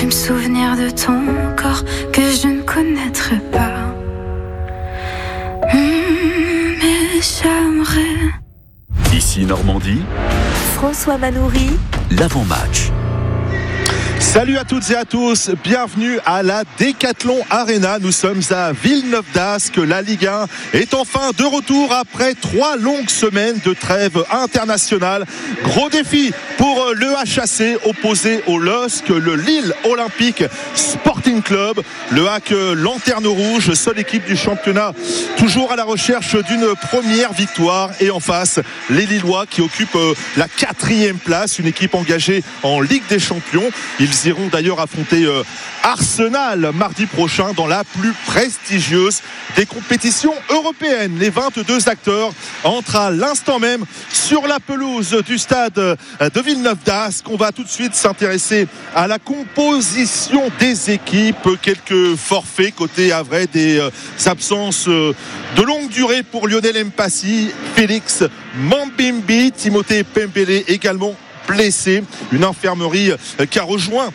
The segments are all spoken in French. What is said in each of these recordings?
me souvenir de ton corps que je ne connaîtrai pas. Mais j'aimerais. Ici Normandie, François Manoury, l'avant-match. Salut à toutes et à tous, bienvenue à la Decathlon Arena. Nous sommes à Villeneuve-d'Ascq. La Ligue 1 est enfin de retour après 3 longues semaines de trêve internationale. Gros défi pour le HAC opposé au LOSC, le Lille Olympique Sporting Club. Le HAC lanterne rouge, seule équipe du championnat, toujours à la recherche d'une première victoire. Et en face, les Lillois qui occupent la 4e place, une équipe engagée en Ligue des Champions. Ils iront d'ailleurs affronter Arsenal mardi prochain dans la plus prestigieuse des compétitions européennes. Les 22 acteurs entrent à l'instant même sur la pelouse du stade de Villeneuve-d'Ascq. On va tout de suite s'intéresser à la composition des équipes. Quelques forfaits côté Havre, des absences de longue durée pour Lionel Mpassi, Félix Mambimbi, Timothée Pembele également blessé. Une infirmerie qui a rejoint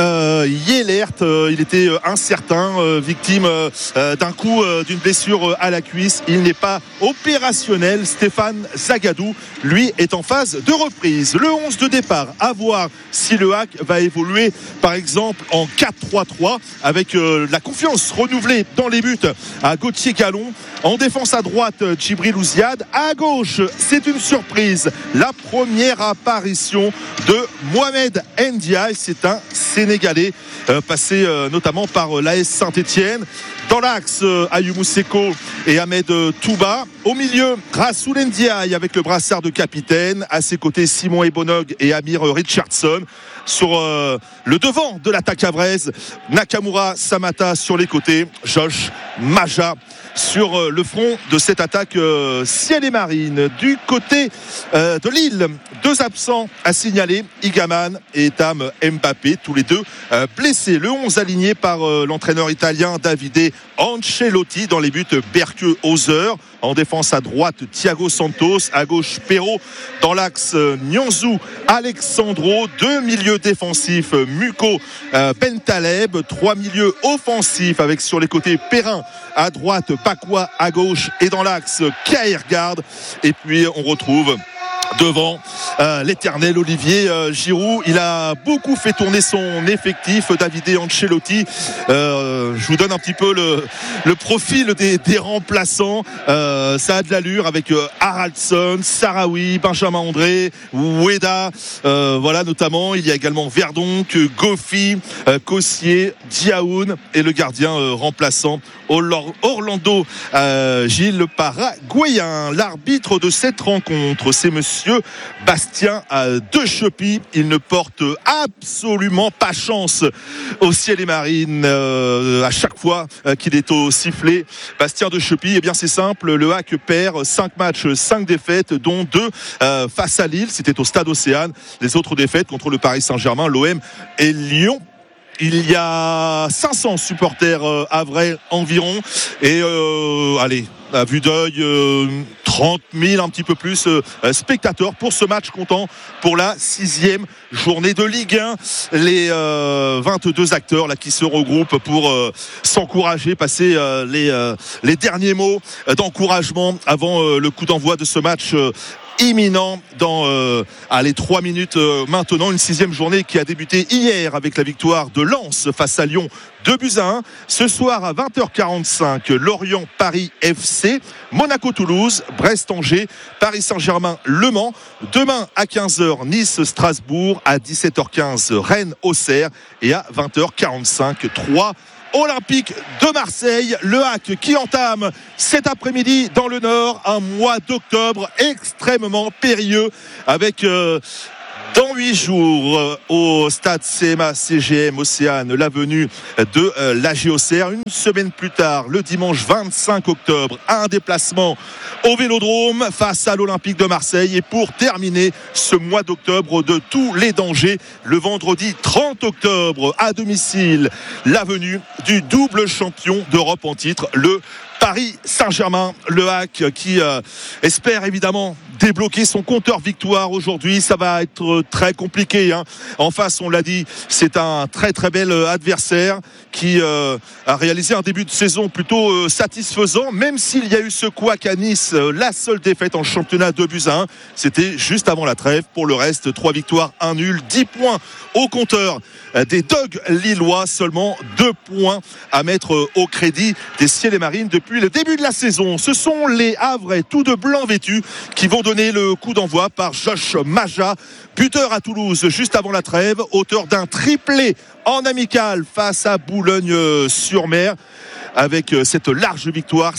Yelert. Il était incertain, victime d'un coup d'une blessure à la cuisse. Il n'est pas opérationnel. Stéphane Zagadou, lui, est en phase de reprise. Le 11 de départ, à voir si le HAC va évoluer par exemple en 4-3-3 avec la confiance renouvelée dans les buts à Gauthier Gallon. En défense à droite, Djibril Ouziad. À gauche, c'est une surprise. La première apparition de Mohamed Ndiaye. C'est un Sénégalais passé notamment par l'AS Saint-Etienne. Dans l'axe, Ayumu Seko et Ahmed Touba. Au milieu, Rassoul Ndiaye avec le brassard de capitaine. À ses côtés, Simon Ebonog et Amir Richardson. Sur le devant de l'attaque havraise, Nakamura Samata sur les côtés, Josh Maja sur le front de cette attaque ciel et marine. Du côté de Lille, 2 absents à signaler, Igaman et Tam Mbappé, tous les deux blessés. Le 11 aligné par l'entraîneur italien Davide Ancelotti. Dans les buts, Berke Hauser. En défense à droite, Thiago Santos. À gauche, Perrault. Dans l'axe, Nyonzou Alexandro. 2 milieux défensifs, Muko Bentaleb. 3 milieux offensifs avec sur les côtés Perrin à droite, Pakwa à gauche et dans l'axe Kjaergaard. Et puis on retrouve devant l'éternel Olivier Giroud. Il a beaucoup fait tourner son effectif, Davide Ancelotti. Je vous donne un petit peu le profil des remplaçants. Ça a de l'allure avec Haraldsson, Sarawi, Benjamin André, Ueda, voilà notamment. Il y a également Verdonk, Goffi, Cossier, Diaoun et le gardien remplaçant Orlando Gilles Paraguayen. L'arbitre de cette rencontre, c'est monsieur Bastien Dechepy. Il ne porte absolument pas chance au ciel et marine à chaque fois qu'il est au sifflet. Bastien Dechepy, eh bien c'est simple, le HAC perd 5 matchs, 5 défaites, dont 2 face à Lille, c'était au Stade Océane. Les autres défaites contre le Paris Saint-Germain, l'OM et Lyon. Il y a 500 supporters havrais environ et allez, à vue d'œil 30 000, un petit peu plus spectateurs pour ce match comptant pour la 6e journée de Ligue 1. Les 22 acteurs là qui se regroupent pour s'encourager, passer les derniers mots d'encouragement avant le coup d'envoi de ce match imminent dans les 3 minutes maintenant. Une 6e journée qui a débuté hier avec la victoire de Lens face à Lyon, 2-1. Ce soir à 20h45, Lorient-Paris FC, Monaco-Toulouse, Brest-Angers, Paris Saint-Germain, Le Mans. Demain à 15h, Nice-Strasbourg, à 17h15, Rennes-Auxerre et à 20h45, 3 Olympique de Marseille. Le HAC qui entame cet après-midi dans le Nord un mois d'octobre extrêmement périlleux avec dans 8 jours au stade CMA CGM Océane la venue de l'AG Auxerre. Une semaine plus tard, le dimanche 25 octobre, un déplacement au Vélodrome face à l'Olympique de Marseille. Et pour terminer ce mois d'octobre de tous les dangers, le vendredi 30 octobre à domicile, la venue du double champion d'Europe en titre, le Paris Saint-Germain. Le HAC qui espère évidemment débloquer son compteur victoire aujourd'hui. Ça va être très compliqué, hein. En face, on l'a dit, c'est un très très bel adversaire qui a réalisé un début de saison plutôt satisfaisant, même s'il y a eu ce couac à Nice, la seule défaite en championnat 2-1. C'était juste avant la trêve. Pour le reste, 3 victoires, 1 nul, 10 points au compteur des Dogs lillois, seulement 2 points à mettre au crédit des Ciels et Marines depuis le début de la saison. Ce sont les Havrais, tous de blanc vêtus, qui vont donner le coup d'envoi par Josh Maja, buteur à Toulouse juste avant la trêve, auteur d'un triplé en amical face à Boulogne-sur-Mer, avec cette large victoire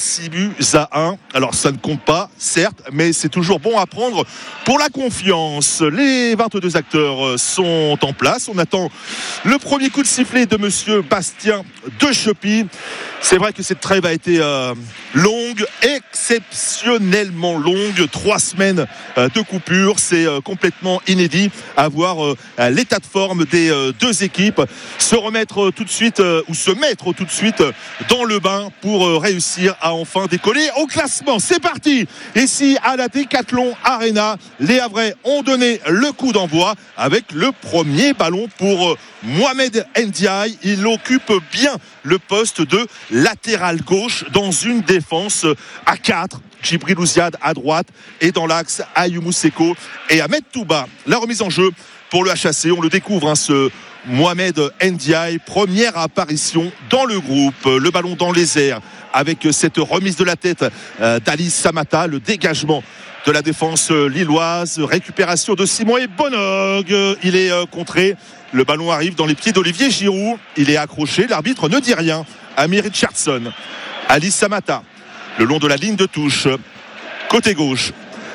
6-1. Alors ça ne compte pas, certes, mais c'est toujours bon à prendre pour la confiance. Les 22 acteurs sont en place. On attend le premier coup de sifflet de monsieur Bastien de Chopy. C'est vrai que cette trêve a été longue, exceptionnellement longue. 3 semaines de coupure, c'est complètement inédit à voir l'état de forme des deux équipes se remettre tout de suite ou se mettre tout de suite dans le bain pour réussir à enfin décoller au classement. C'est parti ici à la Décathlon Arena. Les Havrais ont donné le coup d'envoi avec le premier ballon pour Mohamed Ndiaye. Il occupe bien le poste de latéral gauche dans une défense à 4. Djibril Ouziad à droite et dans l'axe Ayoumou Seko et Ahmed Touba. La remise en jeu pour le HAC, on le découvre, ce Mohamed Ndiaye, première apparition dans le groupe. Le ballon dans les airs avec cette remise de la tête d'Ali Samata, le dégagement de la défense lilloise, récupération de Simon et Bonog. Il est contré, le ballon arrive dans les pieds d'Olivier Giroud, il est accroché, l'arbitre ne dit rien. Ami Richardson, Ali Samata, le long de la ligne de touche, côté gauche.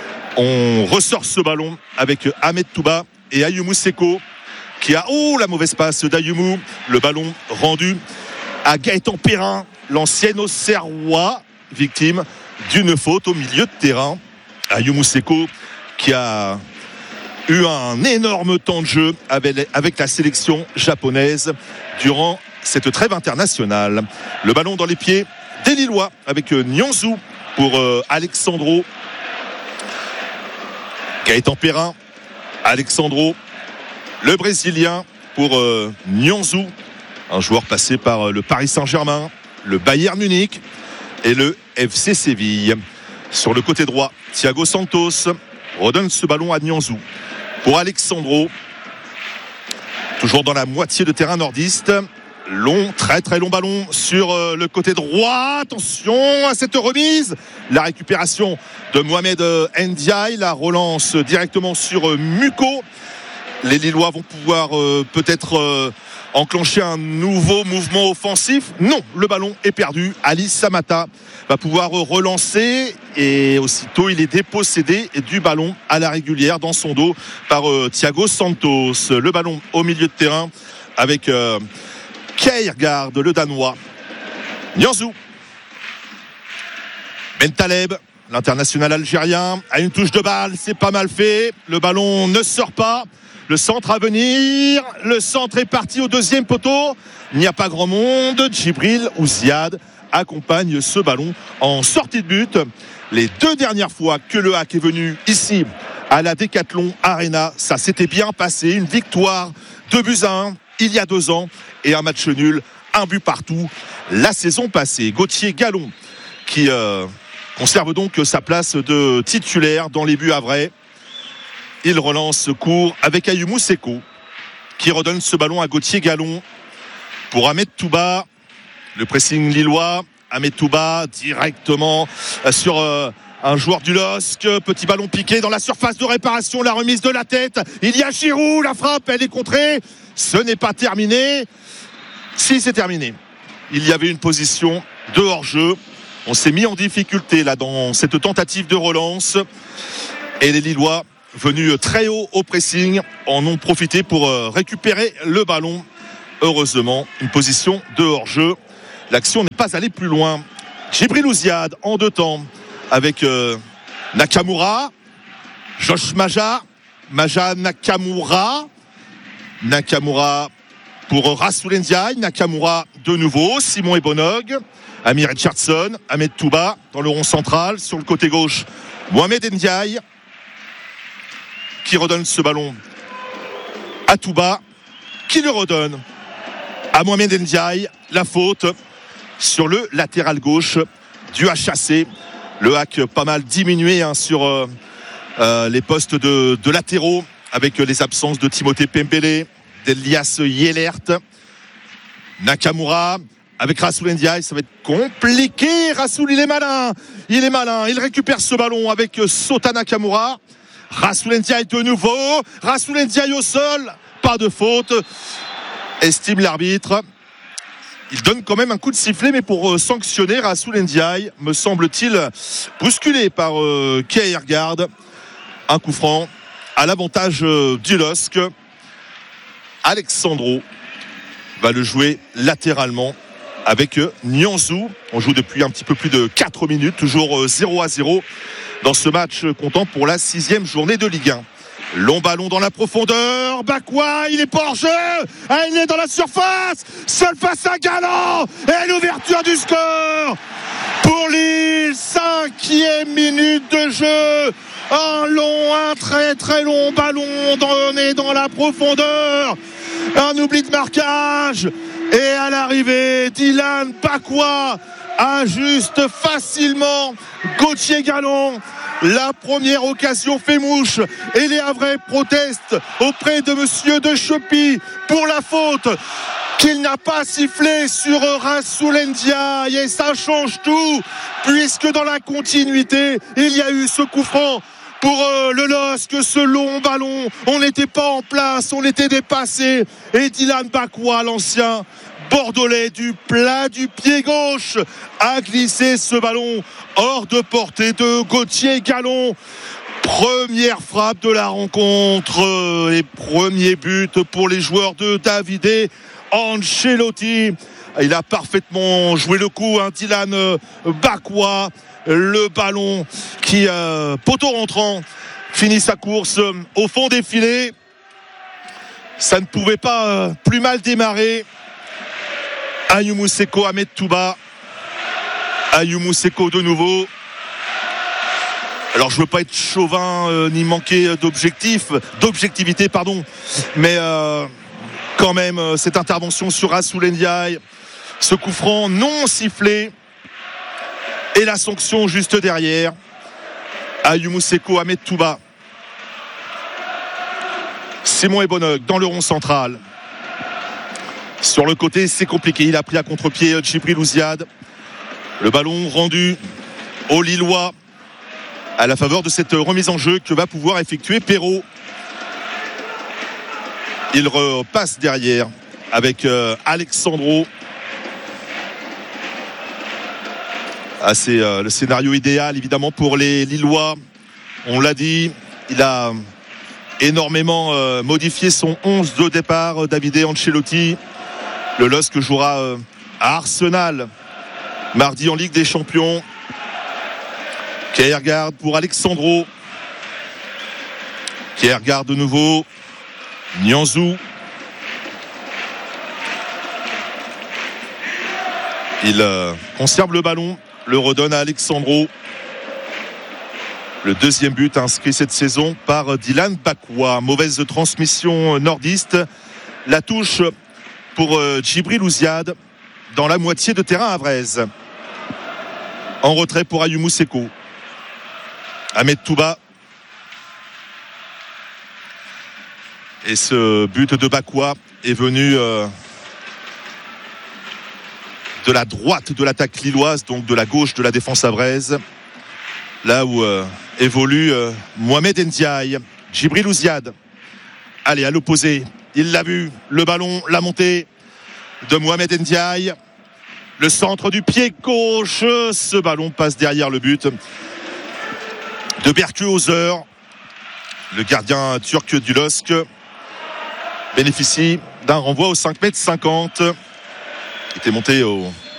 On ressort ce ballon avec Ahmed Touba et Ayoumou Seko qui a la mauvaise passe d'Ayoumou, le ballon rendu à Gaëtan Perrin, l'ancien Auxerrois, victime d'une faute au milieu de terrain. Ayoumou Seko qui a eu un énorme temps de jeu avec la sélection japonaise durant cette trêve internationale. Le ballon dans les pieds des Lillois avec Nyonzou pour Alexandro. Gaëtan Perrin, Alexandro, le Brésilien pour Nyonzou, un joueur passé par le Paris Saint-Germain, le Bayern Munich et le FC Séville. Sur le côté droit, Thiago Santos redonne ce ballon à Nyonzou pour Alexandro, toujours dans la moitié de terrain nordiste. Long, très très long ballon sur le côté droit. Attention à cette remise. La récupération de Mohamed Ndiaye, la relance directement sur Muko. Les Lillois vont pouvoir peut-être enclencher un nouveau mouvement offensif. Non, le ballon est perdu. Ali Samata va pouvoir relancer et aussitôt il est dépossédé du ballon à la régulière dans son dos par Thiago Santos. Le ballon au milieu de terrain avec Kjaergaard, le Danois. Nyonzou. Bentaleb, l'international algérien, a une touche de balle, c'est pas mal fait. Le ballon ne sort pas. Le centre à venir. Le centre est parti au deuxième poteau. Il n'y a pas grand monde. Djibril Ouziad accompagne ce ballon en sortie de but. Les 2 dernières fois que le HAC est venu ici à la Décathlon Arena, ça s'était bien passé. Une victoire 2-1 il y a 2 ans et un match nul, 1 but partout la saison passée. Gauthier Gallon qui conserve donc sa place de titulaire dans les buts havrais. Il relance court avec Ayoumou Seko qui redonne ce ballon à Gauthier Gallon pour Ahmed Touba. Le pressing lillois, Ahmed Touba directement sur un joueur du LOSC. Petit ballon piqué dans la surface de réparation, la remise de la tête. Il y a Giroud, la frappe, elle est contrée. Ce n'est pas terminé. Si, c'est terminé. Il y avait une position de hors-jeu. On s'est mis en difficulté là dans cette tentative de relance. Et les Lillois, venus très haut au pressing, en ont profité pour récupérer le ballon. Heureusement, une position de hors-jeu. L'action n'est pas allée plus loin. Djibril Ouziad en 2 temps avec Nakamura, Josh Maja Nakamura pour Rassoul Ndiaye. Nakamura de nouveau, Simon et Bonog Ami Richardson, Ahmed Touba dans le rond central. Sur le côté gauche, Mohamed Ndiaye qui redonne ce ballon à Touba, qui le redonne à Mohamed Ndiaye. La faute sur le latéral gauche du HAC. Le hack pas mal diminué sur les postes de latéraux, avec les absences de Timothée Pembele, d'Elias Yelert, Nakamura. Avec Rassoul Ndiaye, ça va être compliqué. Rassoul, il est malin. Il récupère ce ballon avec Sota Nakamura. Rassoul Ndiaye de nouveau. Rassoul Ndiaye au sol. Pas de faute, estime l'arbitre. Il donne quand même un coup de sifflet, mais pour sanctionner Rassoul Ndiaye, me semble-t-il, bousculé par Kjaergaard. Un coup franc à l'avantage du LOSC. Alexandro va le jouer latéralement avec Nianzou. On joue depuis un petit peu plus de 4 minutes, toujours 0-0 dans ce match comptant pour la 6e journée de Ligue 1. Long ballon dans la profondeur. Bakwa, il est pas hors jeu. Il est dans la surface. Seul face à Galland. Et l'ouverture du score pour Lille. 5e minute de jeu. Un très très long ballon donné dans la profondeur. Un oubli de marquage. Et à l'arrivée, Dylan Bakwa ajuste facilement Gauthier Galland. La première occasion fait mouche et les Havrais protestent auprès de monsieur De Chopy pour la faute qu'il n'a pas sifflé sur Rassoul Ndiaye, et ça change tout puisque dans la continuité il y a eu ce coup franc pour le LOSC, ce long ballon. On n'était pas en place, on était dépassé, et Dylan Bakwa, l'ancien Bordelais du plat du pied gauche, a glissé ce ballon hors de portée de Gauthier Galland. Première frappe de la rencontre et premier but pour les joueurs de Davide Ancelotti. Il a parfaitement joué le coup, Dylan Bakwa. Le ballon qui, poteau rentrant, finit sa course au fond des filets. Ça ne pouvait pas plus mal démarrer. Ayumu Seko, Ahmed Touba. Ayumu Seko de nouveau. Alors je veux pas être chauvin ni manquer d'objectivité, mais quand même cette intervention sur Rassoul Ndiaye, ce coup franc non sifflé et la sanction juste derrière. Ayumu Seko, Ahmed Touba. Simon Ebonog dans le rond central. Sur le côté, c'est compliqué. Il a pris à contre-pied Djibril Ouziad. Le ballon rendu aux Lillois à la faveur de cette remise en jeu que va pouvoir effectuer Perrault. Il repasse derrière avec Alexandro. C'est le scénario idéal évidemment pour les Lillois. On l'a dit, il a énormément modifié son 11 de départ, Davide Ancelotti. Le LOSC jouera à Arsenal mardi en Ligue des Champions. Kjaergaard pour Alexandro. Kjaergaard de nouveau. Nianzou. Il conserve le ballon, le redonne à Alexandro. Le deuxième but inscrit cette saison par Dylan Bakwa. Mauvaise transmission nordiste. La touche pour Djibril Ouziad dans la moitié de terrain havraise. En retrait pour Ayumu Seko. Ahmed Touba. Et ce but de Bakwa est venu de la droite de l'attaque lilloise, donc de la gauche de la défense havraise, là où évolue Mohamed Ndiaye. Djibril Ouziad. Allez, à l'opposé, il l'a vu, le ballon, la montée de Mohamed Ndiaye, le centre du pied gauche, ce ballon passe derrière le but de Berke Özer. Le gardien turc du LOSC bénéficie d'un renvoi au 5,50 m. Il était monté au